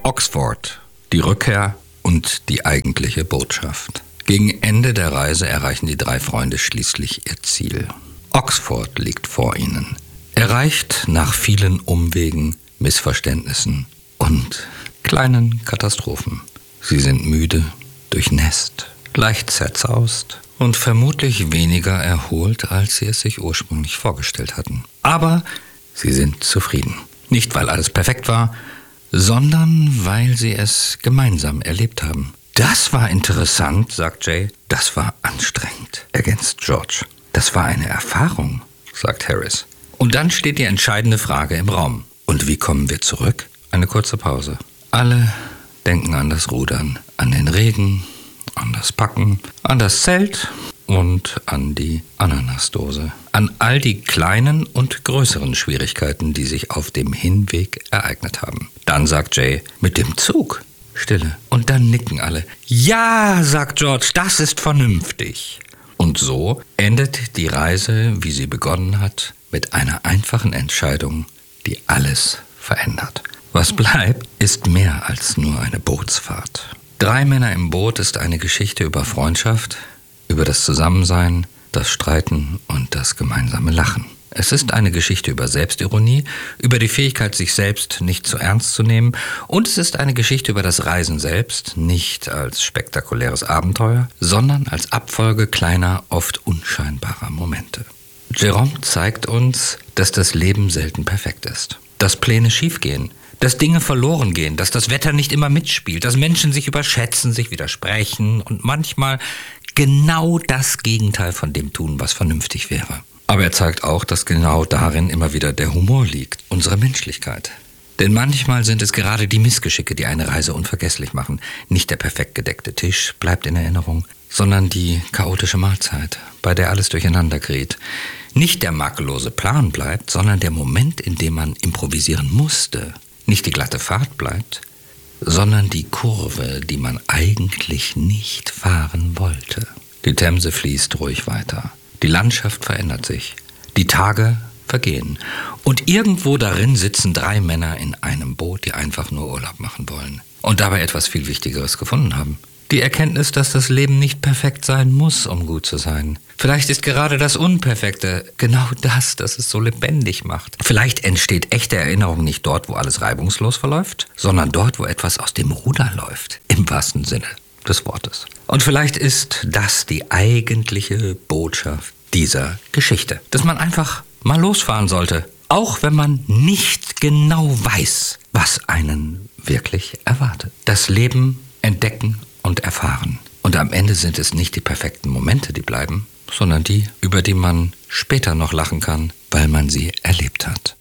Oxford, die Rückkehr und die eigentliche Botschaft. Gegen Ende der Reise erreichen die 3 Freunde schließlich ihr Ziel. Oxford liegt vor ihnen. Erreicht nach vielen Umwegen, Missverständnissen und kleinen Katastrophen. Sie sind müde, durchnässt, leicht zerzaust und vermutlich weniger erholt, als sie es sich ursprünglich vorgestellt hatten. Aber sie sind zufrieden. Nicht, weil alles perfekt war, sondern weil sie es gemeinsam erlebt haben. Das war interessant, sagt Jay. Das war anstrengend, ergänzt George. Das war eine Erfahrung, sagt Harris. Und dann steht die entscheidende Frage im Raum. Und wie kommen wir zurück? Eine kurze Pause. Alle denken an das Rudern, an den Regen, an das Packen, an das Zelt und an die Ananasdose. An all die kleinen und größeren Schwierigkeiten, die sich auf dem Hinweg ereignet haben. Dann sagt Jay, mit dem Zug. Stille. Und dann nicken alle. Ja, sagt George, das ist vernünftig. Und so endet die Reise, wie sie begonnen hat, mit einer einfachen Entscheidung, die alles verändert. Was bleibt, ist mehr als nur eine Bootsfahrt. 3 Männer im Boot ist eine Geschichte über Freundschaft, über das Zusammensein, das Streiten und das gemeinsame Lachen. Es ist eine Geschichte über Selbstironie, über die Fähigkeit, sich selbst nicht zu ernst zu nehmen, und es ist eine Geschichte über das Reisen selbst, nicht als spektakuläres Abenteuer, sondern als Abfolge kleiner, oft unscheinbarer Momente. Jerome zeigt uns, dass das Leben selten perfekt ist, dass Pläne schiefgehen, dass Dinge verloren gehen, dass das Wetter nicht immer mitspielt, dass Menschen sich überschätzen, sich widersprechen und manchmal genau das Gegenteil von dem tun, was vernünftig wäre. Aber er zeigt auch, dass genau darin immer wieder der Humor liegt, unsere Menschlichkeit. Denn manchmal sind es gerade die Missgeschicke, die eine Reise unvergesslich machen. Nicht der perfekt gedeckte Tisch bleibt in Erinnerung, sondern die chaotische Mahlzeit, bei der alles durcheinander gerät. Nicht der makellose Plan bleibt, sondern der Moment, in dem man improvisieren musste. Nicht die glatte Fahrt bleibt, sondern die Kurve, die man eigentlich nicht fahren wollte. Die Themse fließt ruhig weiter. Die Landschaft verändert sich. Die Tage vergehen. Und irgendwo darin sitzen 3 Männer in einem Boot, die einfach nur Urlaub machen wollen. Und dabei etwas viel Wichtigeres gefunden haben. Die Erkenntnis, dass das Leben nicht perfekt sein muss, um gut zu sein. Vielleicht ist gerade das Unperfekte genau das es so lebendig macht. Vielleicht entsteht echte Erinnerung nicht dort, wo alles reibungslos verläuft, sondern dort, wo etwas aus dem Ruder läuft. Im wahrsten Sinne des Wortes. Und vielleicht ist das die eigentliche Botschaft dieser Geschichte. Dass man einfach mal losfahren sollte. Auch wenn man nicht genau weiß, was einen wirklich erwartet. Das Leben entdecken und erfahren. Und am Ende sind es nicht die perfekten Momente, die bleiben, sondern die, über die man später noch lachen kann, weil man sie erlebt hat.